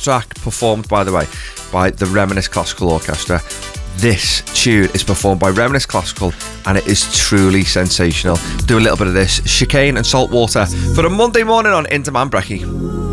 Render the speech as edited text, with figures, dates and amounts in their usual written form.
track performed, by the way, by the Reminisce Classical Orchestra. This tune is performed by Reminisce Classical and it is truly sensational. Do a little bit of this. Chicane and Saltwater for a Monday morning on Into Man Brecky.